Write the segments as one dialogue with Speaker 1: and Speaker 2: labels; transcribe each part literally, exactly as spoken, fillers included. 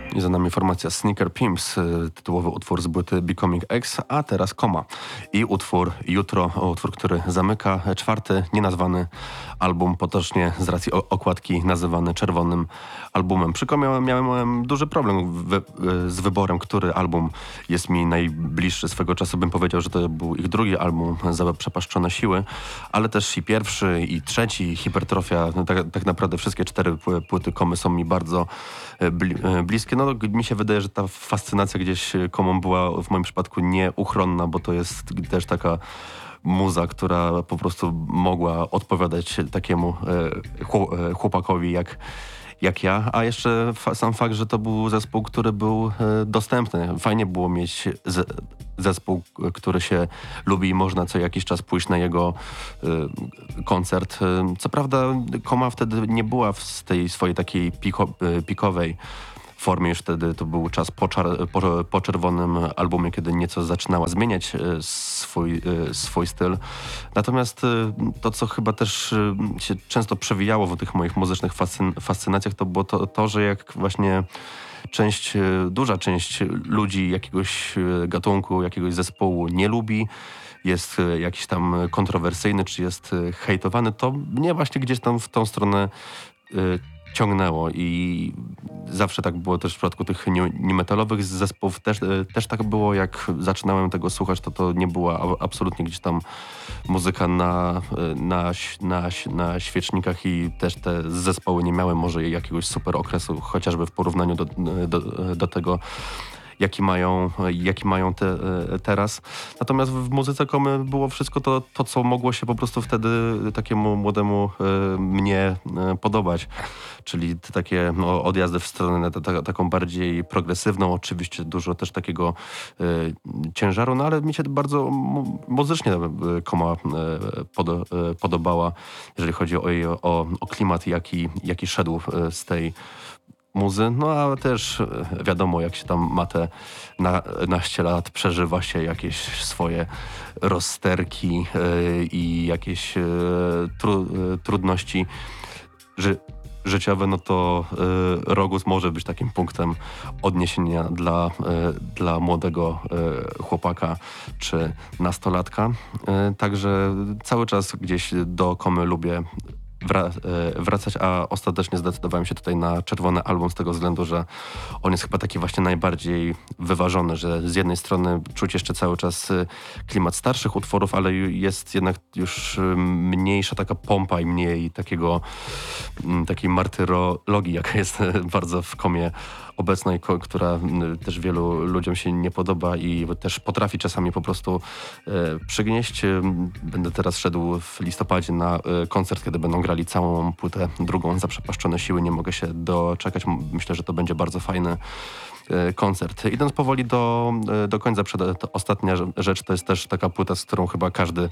Speaker 1: I za nami formacja Sneaker Pimps, tytułowy utwór z płyty Becoming X, a teraz Koma. I utwór Jutro, utwór, który zamyka czwarty, nienazwany album, potocznie z racji okładki nazywany czerwonym albumem. Przy Komie miałem, miałem duży problem wy, z wyborem, który album jest mi najbliższy. Swego czasu bym powiedział, że to był ich drugi album, Zaprzepaszczone siły, ale też i pierwszy, i trzeci, Hipertrofia, no tak, tak naprawdę wszystkie cztery płyty Komy są mi bardzo bli, bliskie. No, mi się wydaje, że ta fascynacja gdzieś Komą była w moim przypadku nieuchronna, bo to jest też taka muza, która po prostu mogła odpowiadać takiemu chłopakowi jak jak ja, a jeszcze fa- sam fakt, że to był zespół, który był e, dostępny. Fajnie było mieć z- zespół, który się lubi i można co jakiś czas pójść na jego e, koncert. E, co prawda Koma wtedy nie była w tej swojej takiej piko- e, pikowej formie, już wtedy to był czas po, czar- po, po czerwonym albumie, kiedy nieco zaczynała zmieniać e, swój, e, swój styl. Natomiast e, to, co chyba też e, się często przewijało w tych moich muzycznych fascyn- fascynacjach, to było to, to, że jak właśnie część, e, duża część ludzi jakiegoś e, gatunku, jakiegoś zespołu nie lubi, jest e, jakiś tam kontrowersyjny, czy jest e, hejtowany, to mnie właśnie gdzieś tam w tą stronę e, ciągnęło i zawsze tak było też w przypadku tych new-metalowych zespołów. Też, też tak było, jak zaczynałem tego słuchać, to to nie była absolutnie gdzieś tam muzyka na, na, na, na świecznikach i też te zespoły nie miały może jakiegoś super okresu, chociażby w porównaniu do, do, do tego, jaki mają, jaki mają te, teraz. Natomiast w muzyce Komy było wszystko to, to, co mogło się po prostu wtedy takiemu młodemu e, mnie e, podobać. Czyli te takie no, odjazdy w stronę ta, ta, taką bardziej progresywną, oczywiście dużo też takiego e, ciężaru, no ale mi się bardzo mu, muzycznie Koma e, pod, e, podobała, jeżeli chodzi o, o, o klimat, jaki, jaki szedł z tej muzy, no ale też wiadomo, jak się tam ma te na, naście lat, przeżywa się jakieś swoje rozterki yy, i jakieś yy, tru, yy, trudności ży, życiowe, no to yy, Rogus może być takim punktem odniesienia dla, yy, dla młodego yy, chłopaka czy nastolatka. Yy, także cały czas gdzieś do Komy lubię Wra- wracać, a ostatecznie zdecydowałem się tutaj na czerwony album z tego względu, że on jest chyba taki właśnie najbardziej wyważony, że z jednej strony czuć jeszcze cały czas klimat starszych utworów, ale jest jednak już mniejsza taka pompa i mniej takiego takiej martyrologii, jaka jest bardzo w Komie obecna i ko- która też wielu ludziom się nie podoba i też potrafi czasami po prostu e, przygnieść. Będę teraz szedł w listopadzie na e, koncert, kiedy będą grali całą płytę drugą, Zaprzepaszczone siły. Nie mogę się doczekać. Myślę, że to będzie bardzo fajny e, koncert. Idąc powoli do, e, do końca, przed, ostatnia rzecz to jest też taka płyta, z którą chyba każdy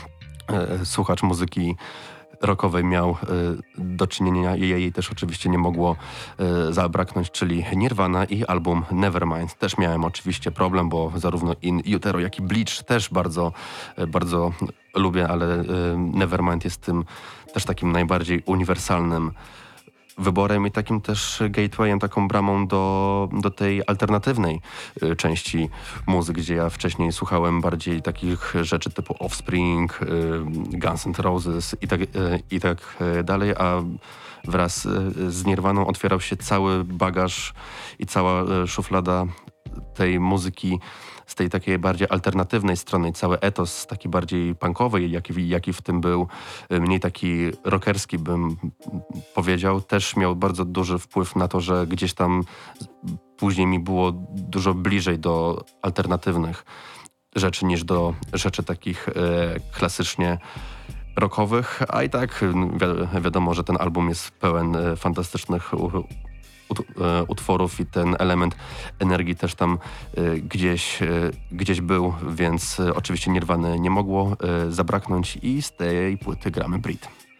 Speaker 1: e, słuchacz muzyki rockowej miał y, do czynienia i jej też oczywiście nie mogło y, zabraknąć, czyli Nirvana i album Nevermind. Też miałem oczywiście problem, bo zarówno In Utero, jak i Bleach też bardzo, y, bardzo lubię, ale y, Nevermind jest tym też takim najbardziej uniwersalnym wyborem i takim też gatewayem, taką bramą do, do tej alternatywnej y, części muzyki, gdzie ja wcześniej słuchałem bardziej takich rzeczy typu Offspring, y, Guns N' Roses i tak, y, i tak y, dalej, a wraz y, z Nirwaną otwierał się cały bagaż i cała y, szuflada tej muzyki z tej takiej bardziej alternatywnej strony, cały etos taki bardziej punkowy, jaki, jaki w tym był, mniej taki rockerski bym powiedział, też miał bardzo duży wpływ na to, że gdzieś tam później mi było dużo bliżej do alternatywnych rzeczy niż do rzeczy takich e, klasycznie rockowych, a i tak wi- wiadomo, że ten album jest pełen e, fantastycznych u- utworów i ten element energii też tam y, gdzieś, y, gdzieś był, więc y, oczywiście Nirwany nie mogło y, zabraknąć i z tej płyty gramy Breed.